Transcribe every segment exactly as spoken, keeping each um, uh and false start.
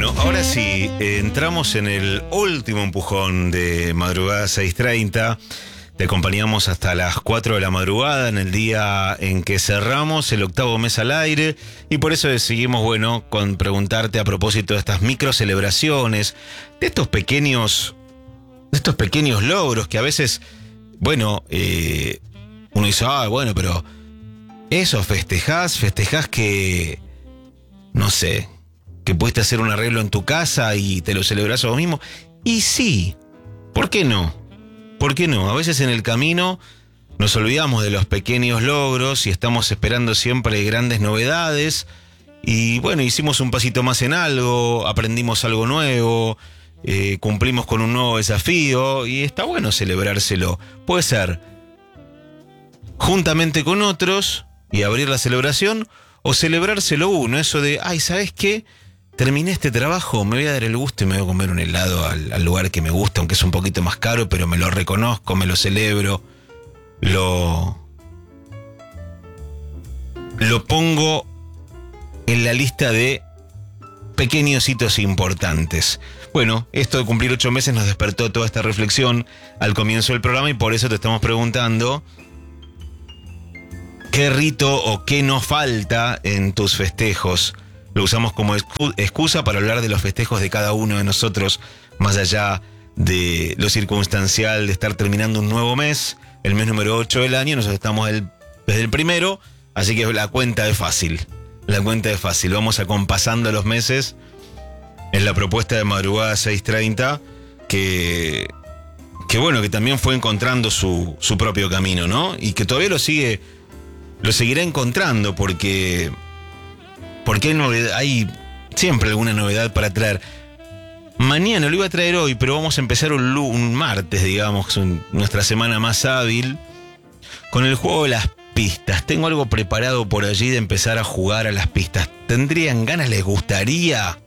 Bueno, ahora sí, eh, entramos en el último empujón de Madrugada seis treinta. Te acompañamos hasta las cuatro de la madrugada en el día en que cerramos el octavo mes al aire, y por eso decidimos, bueno, con preguntarte a propósito de estas micro celebraciones, de estos pequeños, de estos pequeños logros que a veces, bueno, eh, uno dice, ah, bueno, pero eso festejás, festejás que, no sé, que pudiste hacer un arreglo en tu casa y te lo celebrás a vos mismo. Y sí, ¿por qué no? ¿Por qué no? A veces en el camino nos olvidamos de los pequeños logros y estamos esperando siempre grandes novedades. Y bueno, hicimos un pasito más en algo, aprendimos algo nuevo, eh, cumplimos con un nuevo desafío y está bueno celebrárselo. Puede ser juntamente con otros y abrir la celebración, o celebrárselo uno, eso de, ay, ¿sabes qué? Terminé este trabajo, me voy a dar el gusto y me voy a comer un helado al, al lugar que me gusta, aunque es un poquito más caro, pero me lo reconozco, me lo celebro, lo, lo pongo en la lista de pequeños hitos importantes. Bueno, esto de cumplir ocho meses nos despertó toda esta reflexión al comienzo del programa, y por eso te estamos preguntando qué rito o qué no falta en tus festejos. Lo usamos como excusa para hablar de los festejos de cada uno de nosotros, más allá de lo circunstancial de estar terminando un nuevo mes, el mes número ocho del año. Nosotros estamos el, desde el primero, así que la cuenta es fácil. La cuenta es fácil. Vamos acompasando los meses en la propuesta de Madrugada seis treinta, que, que bueno, que también fue encontrando su, su propio camino, ¿no? Y que todavía lo sigue, lo seguirá encontrando, porque... Porque hay, novedad, hay siempre alguna novedad para traer. Mañana lo iba a traer hoy, pero vamos a empezar un, un martes, digamos, un, nuestra semana más hábil, con el juego de las pistas. Tengo algo preparado por allí de empezar a jugar a las pistas. ¿Tendrían ganas? ¿Les gustaría?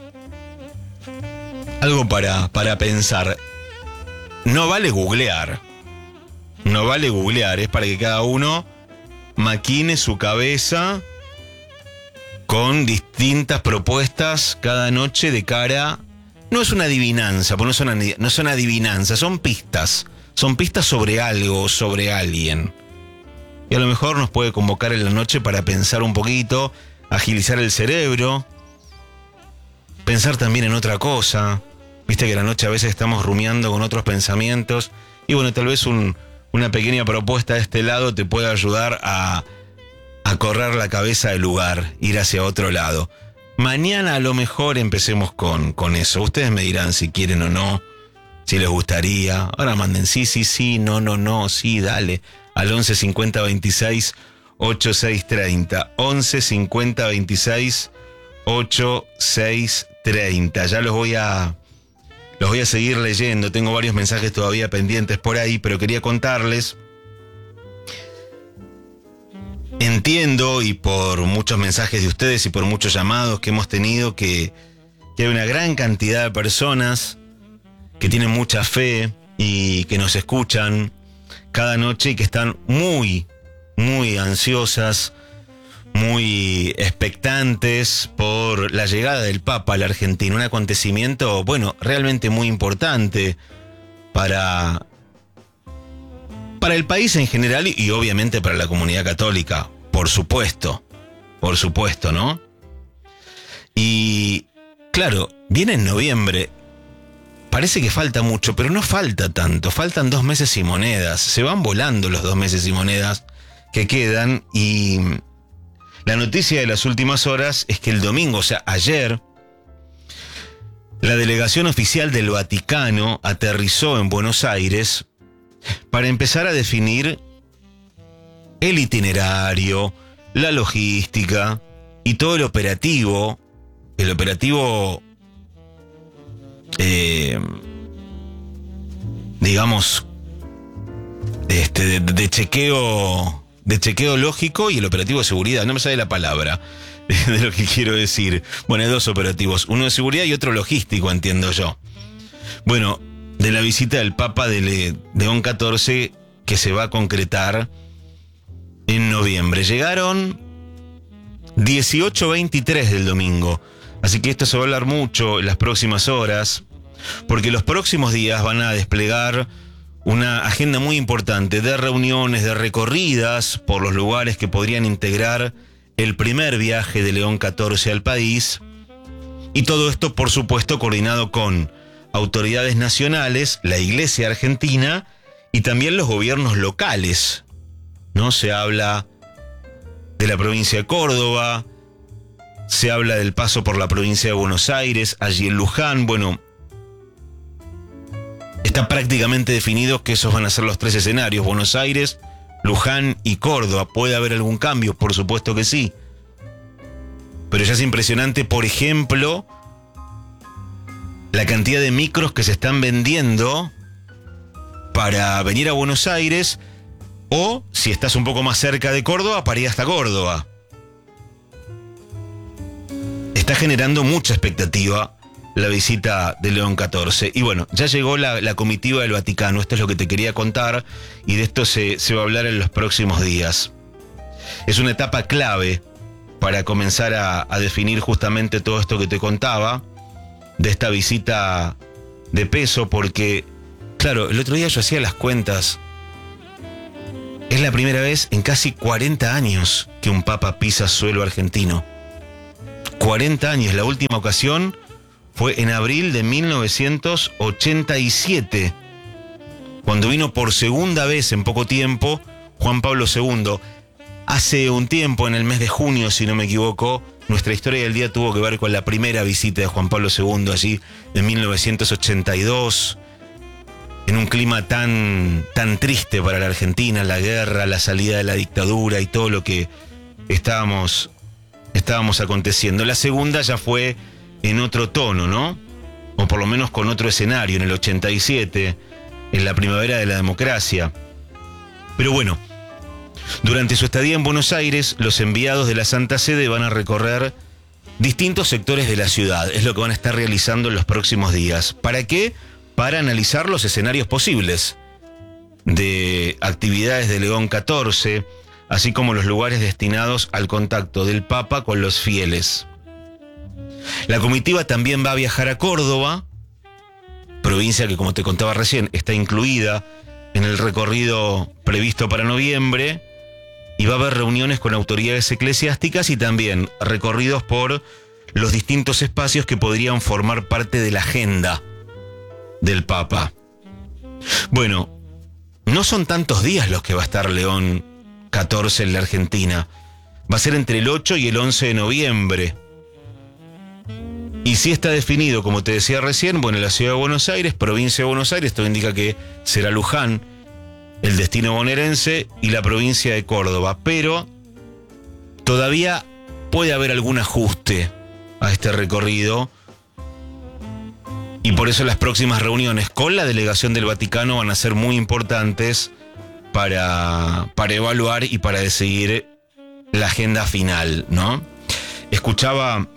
Algo para, para pensar. No vale googlear. No vale googlear, es para que cada uno maquine su cabeza con distintas propuestas cada noche de cara... No es una adivinanza, porque no son, no son adivinanzas, son pistas. Son pistas sobre algo, sobre alguien. Y a lo mejor nos puede convocar en la noche para pensar un poquito, agilizar el cerebro, pensar también en otra cosa. Viste que a la noche a veces estamos rumiando con otros pensamientos. Y bueno, tal vez un, una pequeña propuesta de este lado te puede ayudar a... a correr la cabeza del lugar, ir hacia otro lado. Mañana a lo mejor empecemos con, con eso. Ustedes me dirán si quieren o no, si les gustaría. Ahora manden sí, sí, sí, no, no, no, sí, dale. Al once cincuenta veintiséis ochenta y seis treinta. once cincuenta veintiséis ochenta y seis treinta. Ya los voy a, los voy a seguir leyendo. Tengo varios mensajes todavía pendientes por ahí, pero quería contarles. Entiendo, y por muchos mensajes de ustedes y por muchos llamados que hemos tenido, que, que hay una gran cantidad de personas que tienen mucha fe y que nos escuchan cada noche y que están muy, muy ansiosas, muy expectantes por la llegada del Papa a la Argentina. Un acontecimiento, bueno, realmente muy importante para... para el país en general y obviamente para la comunidad católica, por supuesto, por supuesto, ¿no? Y claro, viene en noviembre, parece que falta mucho, pero no falta tanto, faltan dos meses y monedas, se van volando los dos meses y monedas que quedan, y la noticia de las últimas horas es que el domingo, o sea, ayer, la delegación oficial del Vaticano aterrizó en Buenos Aires para empezar a definir el itinerario, la logística y todo el operativo, el operativo, eh, digamos, este, de, de chequeo, de chequeo lógico, y el operativo de seguridad. No me sale la palabra de lo que quiero decir. Bueno, hay dos operativos, uno de seguridad y otro logístico, entiendo yo. Bueno, de la visita del Papa de León catorce, que se va a concretar en noviembre. Llegaron dieciocho veintitrés del domingo. Así que esto se va a hablar mucho en las próximas horas, porque los próximos días van a desplegar una agenda muy importante de reuniones, de recorridas por los lugares que podrían integrar el primer viaje de León catorce al país. Y todo esto, por supuesto, coordinado con autoridades nacionales, la Iglesia Argentina y también los gobiernos locales, ¿no? Se habla de la provincia de Córdoba, se habla del paso por la provincia de Buenos Aires, allí en Luján. Bueno, está prácticamente definido que esos van a ser los tres escenarios: Buenos Aires, Luján y Córdoba. ¿Puede haber algún cambio? Por supuesto que sí. Pero ya es impresionante, por ejemplo, la cantidad de micros que se están vendiendo para venir a Buenos Aires, o, si estás un poco más cerca de Córdoba, para ir hasta Córdoba. Está generando mucha expectativa la visita de León catorce. Y bueno, ya llegó la, la comitiva del Vaticano. Esto es lo que te quería contar, y de esto se, se va a hablar en los próximos días. Es una etapa clave para comenzar a, a definir justamente todo esto que te contaba de esta visita de peso, porque, claro, el otro día yo hacía las cuentas. Es la primera vez en casi cuarenta años que un papa pisa suelo argentino. cuarenta años. La última ocasión fue en abril de mil novecientos ochenta y siete, cuando vino por segunda vez en poco tiempo Juan Pablo segundo. Hace un tiempo, en el mes de junio, si no me equivoco, nuestra historia del día tuvo que ver con la primera visita de Juan Pablo segundo, allí en mil novecientos ochenta y dos, en un clima tan, tan triste para la Argentina, la guerra, la salida de la dictadura y todo lo que estábamos, estábamos aconteciendo. La segunda ya fue en otro tono, ¿no? O por lo menos con otro escenario, en el ochenta y siete, en la primavera de la democracia. Pero bueno, durante su estadía en Buenos Aires, los enviados de la Santa Sede van a recorrer distintos sectores de la ciudad. Es lo que van a estar realizando en los próximos días. ¿Para qué? Para analizar los escenarios posibles de actividades de León catorce, así como los lugares destinados al contacto del Papa con los fieles. La comitiva también va a viajar a Córdoba, provincia que, como te contaba recién, está incluida en el recorrido previsto para noviembre, y va a haber reuniones con autoridades eclesiásticas y también recorridos por los distintos espacios que podrían formar parte de la agenda del Papa. Bueno, no son tantos días los que va a estar León catorce en la Argentina. Va a ser entre el ocho y el once de noviembre. Y si está definido, como te decía recién, bueno, la ciudad de Buenos Aires, provincia de Buenos Aires, esto indica que será Luján el destino bonaerense, y la provincia de Córdoba. Pero todavía puede haber algún ajuste a este recorrido, y por eso las próximas reuniones con la delegación del Vaticano van a ser muy importantes para, para evaluar y para decidir la agenda final, ¿no? Escuchaba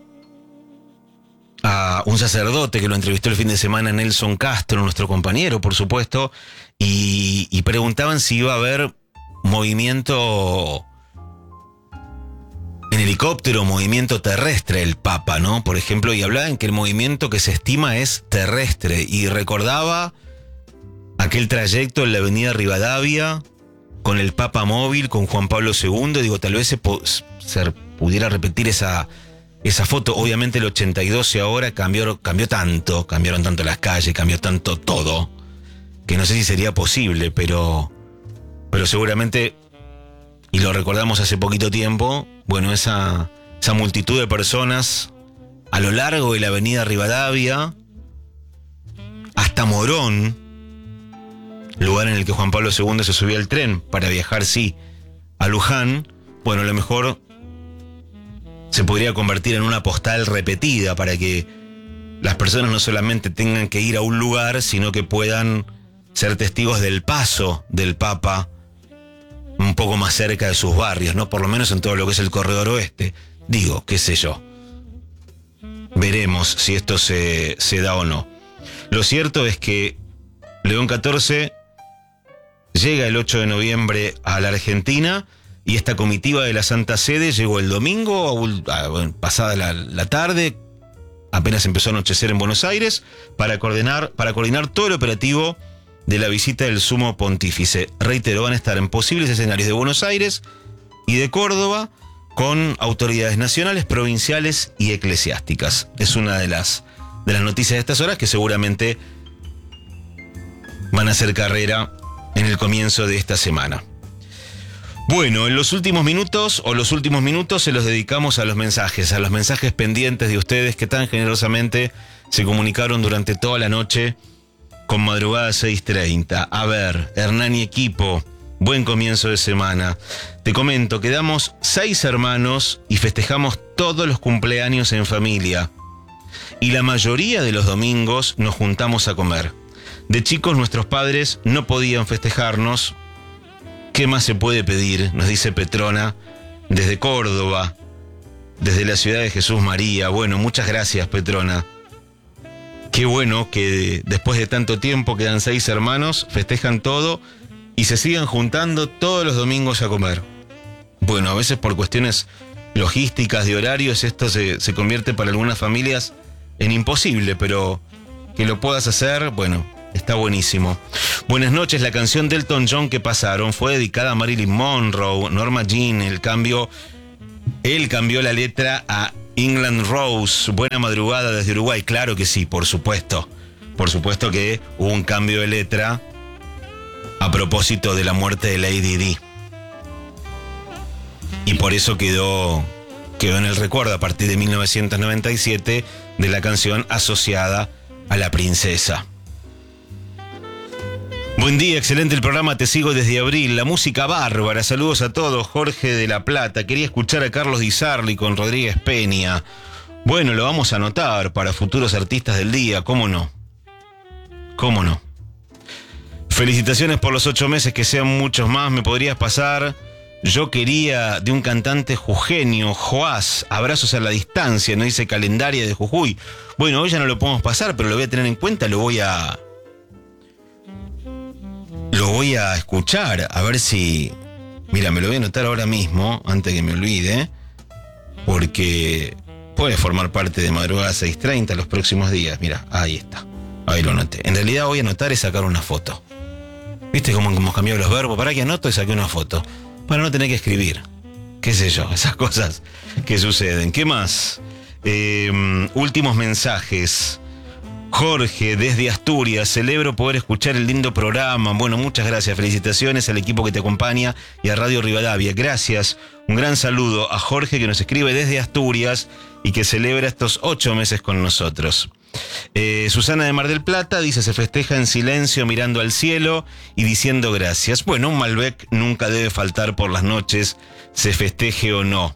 a un sacerdote que lo entrevistó el fin de semana, Nelson Castro, nuestro compañero, por supuesto, y, y preguntaban si iba a haber movimiento en helicóptero, movimiento terrestre el Papa, ¿no? Por ejemplo, y hablaban que el movimiento que se estima es terrestre, y recordaba aquel trayecto en la avenida Rivadavia con el Papa móvil, con Juan Pablo segundo. Digo, tal vez se, se pudiera repetir esa Esa foto. Obviamente el ochenta y dos y ahora cambió, cambió tanto, cambiaron tanto las calles, cambió tanto todo, que no sé si sería posible, pero, pero seguramente, y lo recordamos hace poquito tiempo, bueno, esa, esa multitud de personas a lo largo de la avenida Rivadavia hasta Morón, lugar en el que Juan Pablo segundo se subió al tren para viajar, sí, a Luján. Bueno, a lo mejor se podría convertir en una postal repetida para que las personas no solamente tengan que ir a un lugar, sino que puedan ser testigos del paso del Papa un poco más cerca de sus barrios, ¿no? Por lo menos en todo lo que es el corredor oeste. Digo, qué sé yo. Veremos si esto se, se da o no. Lo cierto es que León catorce llega el ocho de noviembre a la Argentina, y esta comitiva de la Santa Sede llegó el domingo, a, a, bueno, pasada la, la tarde, apenas empezó a anochecer en Buenos Aires, para coordinar, para coordinar todo el operativo de la visita del Sumo Pontífice. Reitero, van a estar en posibles escenarios de Buenos Aires y de Córdoba, con autoridades nacionales, provinciales y eclesiásticas. Es una de las, de las noticias de estas horas que seguramente van a hacer carrera en el comienzo de esta semana. Bueno, en los últimos minutos, o los últimos minutos se los dedicamos a los mensajes, a los mensajes pendientes de ustedes que tan generosamente se comunicaron durante toda la noche con Madrugada seis treinta. A ver, Hernán y equipo, buen comienzo de semana. Te comento, quedamos seis hermanos y festejamos todos los cumpleaños en familia. Y la mayoría de los domingos nos juntamos a comer. De chicos nuestros padres no podían festejarnos. ¿Qué más se puede pedir? Nos dice Petrona, desde Córdoba, desde la ciudad de Jesús María. Bueno, muchas gracias, Petrona. Qué bueno que después de tanto tiempo quedan seis hermanos, festejan todo y se sigan juntando todos los domingos a comer. Bueno, a veces por cuestiones logísticas, de horarios, esto se, se convierte para algunas familias en imposible, pero que lo puedas hacer, bueno, está buenísimo. Buenas noches, la canción de Elton John que pasaron fue dedicada a Marilyn Monroe, Norma Jean, el cambio, él cambió la letra a England Rose. Buena madrugada desde Uruguay, claro que sí, por supuesto, por supuesto que hubo un cambio de letra a propósito de la muerte de Lady Di. Y por eso quedó, quedó en el recuerdo a partir de mil novecientos noventa y siete de la canción asociada a la princesa. Buen día, excelente el programa, te sigo desde abril, la música bárbara, saludos a todos, Jorge de La Plata, quería escuchar a Carlos Di Sarli con Rodríguez Peña. Bueno, lo vamos a anotar para futuros artistas del día, ¿cómo no? ¿Cómo no? Felicitaciones por los ocho meses, que sean muchos más, me podrías pasar. Yo quería de un cantante jujeño, Joás, abrazos a la distancia, no dice Calendaria de Jujuy. Bueno, hoy ya no lo podemos pasar, pero lo voy a tener en cuenta, lo voy a... Lo voy a escuchar, a ver si... Mira, me lo voy a anotar ahora mismo, antes que me olvide, porque puede formar parte de Madrugada seis treinta los próximos días. Mira, ahí está, ahí lo anoté. En realidad voy a anotar y sacar una foto. ¿Viste cómo hemos cambiado los verbos? Para que anoto y saqué una foto, para no tener que escribir. Qué sé yo, esas cosas que suceden. ¿Qué más? Eh, últimos mensajes. Jorge, desde Asturias, celebro poder escuchar el lindo programa. Bueno, muchas gracias, felicitaciones al equipo que te acompaña y a Radio Rivadavia. Gracias, un gran saludo a Jorge que nos escribe desde Asturias y que celebra estos ocho meses con nosotros. Eh, Susana de Mar del Plata dice, se festeja en silencio mirando al cielo y diciendo gracias. Bueno, un Malbec nunca debe faltar por las noches, se festeje o no.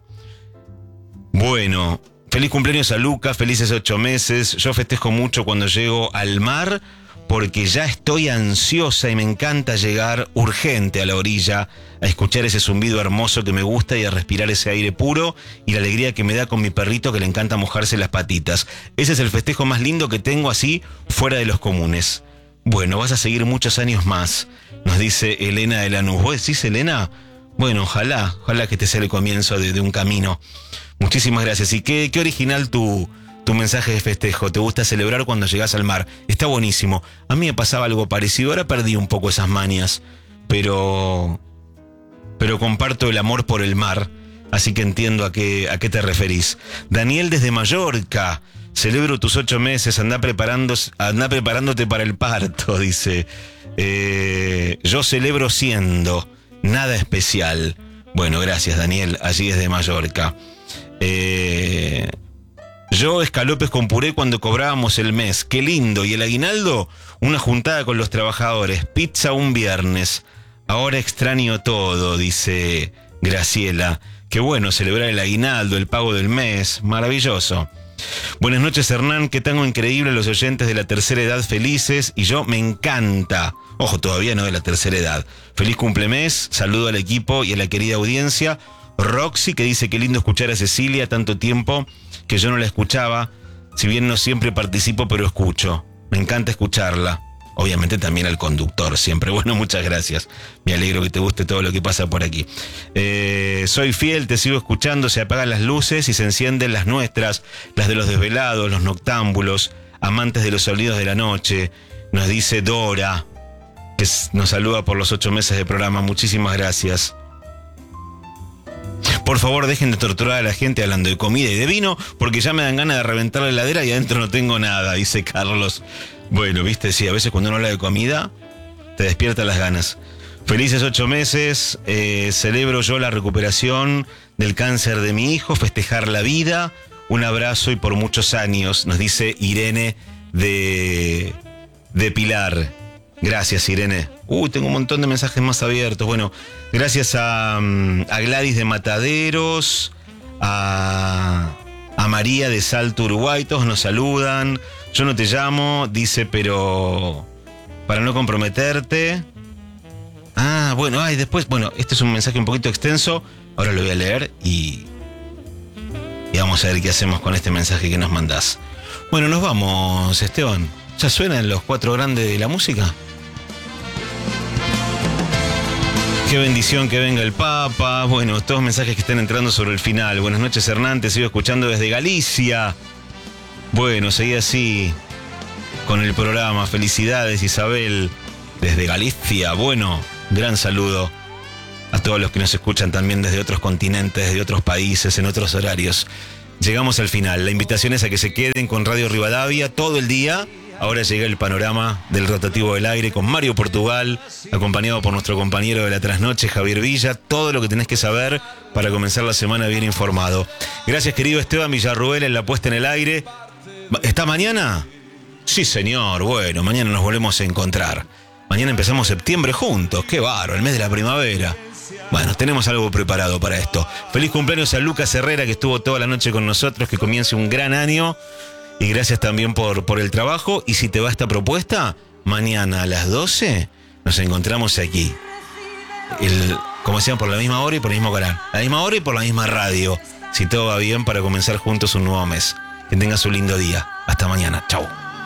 Bueno... Feliz cumpleaños a Luca, felices ocho meses. Yo festejo mucho cuando llego al mar porque ya estoy ansiosa y me encanta llegar urgente a la orilla, a escuchar ese zumbido hermoso que me gusta y a respirar ese aire puro y la alegría que me da con mi perrito que le encanta mojarse las patitas. Ese es el festejo más lindo que tengo así fuera de los comunes. Bueno, vas a seguir muchos años más, nos dice Elena de Lanús. ¿Vos decís, Elena? Bueno, ojalá, ojalá que este sea el comienzo de, de un camino. Muchísimas gracias. Y qué, qué original tu, tu mensaje de festejo. Te gusta celebrar cuando llegas al mar. Está buenísimo. A mí me pasaba algo parecido. Ahora perdí un poco esas manias. Pero, pero comparto el amor por el mar. Así que entiendo a qué, a qué te referís. Daniel desde Mallorca. Celebro tus ocho meses. Anda, preparando, anda preparándote para el parto, dice. Eh, yo celebro siendo nada especial. Bueno, gracias, Daniel. Allí desde Mallorca. Eh, yo escalopes con puré cuando cobrábamos el mes, qué lindo, y el aguinaldo, una juntada con los trabajadores, pizza un viernes, ahora extraño todo, dice Graciela. Qué bueno celebrar el aguinaldo, el pago del mes, maravilloso. Buenas noches, Hernán, qué tango increíble, los oyentes de la tercera edad felices, y yo me encanta, ojo, todavía no de la tercera edad. Feliz cumplemes, saludo al equipo y a la querida audiencia. Roxy, que dice que lindo escuchar a Cecilia, tanto tiempo que yo no la escuchaba, si bien no siempre participo, pero escucho. Me encanta escucharla. obviamente también al conductor, siempre. Bueno, muchas gracias. Me alegro que te guste todo lo que pasa por aquí. Eh, soy fiel, te sigo escuchando, se apagan las luces y se encienden las nuestras, las de los desvelados, los noctámbulos, amantes de los sonidos de la noche. Nos dice Dora, que nos saluda por los ocho meses de programa. Muchísimas gracias. Por favor, dejen de torturar a la gente hablando de comida y de vino, porque ya me dan ganas de reventar la heladera y adentro no tengo nada, dice Carlos. Bueno, viste, sí, a veces cuando uno habla de comida, te despierta las ganas. Felices ocho meses, eh, celebro yo la recuperación del cáncer de mi hijo, festejar la vida, un abrazo y por muchos años, nos dice Irene de, de Pilar. Gracias, Irene. Uy, tengo un montón de mensajes más abiertos. Bueno, gracias a, a Gladys de Mataderos, a, a María de Salto, Uruguay, todos nos saludan. Yo no te llamo, dice, pero para no comprometerte. Ah, bueno, ay, después, bueno, este es un mensaje un poquito extenso, ahora lo voy a leer y, y vamos a ver qué hacemos con este mensaje que nos mandás. Bueno, nos vamos, Esteban. ¿Ya suenan los cuatro grandes de la música? Qué bendición que venga el Papa. Bueno, todos mensajes que están entrando sobre el final. Buenas noches, Hernán, te sigo escuchando desde Galicia. Bueno, seguí así con el programa. Felicidades, Isabel, desde Galicia. Bueno, gran saludo a todos los que nos escuchan también desde otros continentes, desde otros países, en otros horarios. Llegamos al final. La invitación es a que se queden con Radio Rivadavia todo el día. Ahora llega el panorama del rotativo del aire con Mario Portugal, acompañado por nuestro compañero de la trasnoche, Javier Villa. Todo lo que tenés que saber para comenzar la semana bien informado. Gracias, querido Esteban Villarruel, en la puesta en el aire. ¿Está mañana? Sí, señor. Bueno, mañana nos volvemos a encontrar. Mañana empezamos septiembre juntos. ¡Qué bárbaro! El mes de la primavera. Bueno, tenemos algo preparado para esto. Feliz cumpleaños a Lucas Herrera, que estuvo toda la noche con nosotros, que comience un gran año. Y gracias también por, por el trabajo. Y si te va esta propuesta, mañana a las doce nos encontramos aquí. El, como decían, por la misma hora y por el mismo canal. La misma hora y por la misma radio. Si todo va bien, para comenzar juntos un nuevo mes. Que tengas un lindo día. Hasta mañana. Chau.